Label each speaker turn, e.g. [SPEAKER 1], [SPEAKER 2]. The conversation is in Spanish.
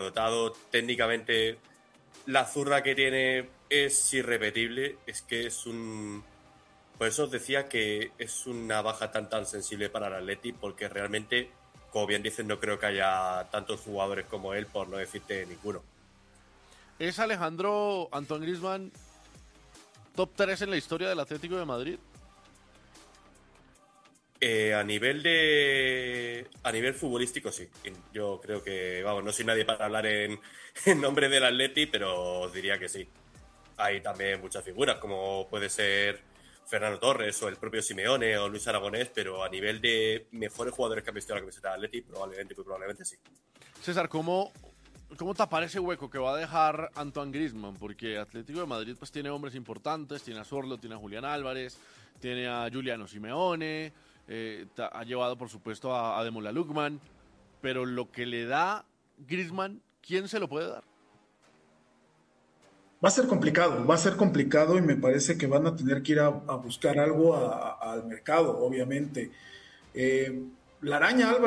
[SPEAKER 1] dotado técnicamente, la zurra que tiene es irrepetible. Es que es un... Por eso os decía que es una baja tan sensible para el Atleti, porque realmente, como bien dices, no creo que haya tantos jugadores como él, por no decirte ninguno.
[SPEAKER 2] ¿Es Alejandro Antoine Griezmann top 3 en la historia del Atlético de Madrid?
[SPEAKER 1] A nivel futbolístico, sí. Yo creo que, vamos, no soy nadie para hablar en nombre del Atleti, pero os diría que sí. Hay también muchas figuras, como puede ser Fernando Torres o el propio Simeone o Luis Aragonés, pero a nivel de mejores jugadores que han visto la camiseta del Atleti, probablemente sí.
[SPEAKER 2] César, ¿cómo tapar ese hueco que va a dejar Antoine Griezmann? Porque Atlético de Madrid pues tiene hombres importantes, tiene a Sorlo, tiene a Julián Álvarez, tiene a Giuliano Simeone, ha llevado por supuesto a Ademola Lookman, pero lo que le da Griezmann, ¿quién se lo puede dar?
[SPEAKER 3] Va a ser complicado y me parece que van a tener que ir a buscar algo al mercado, obviamente. La araña Álvarez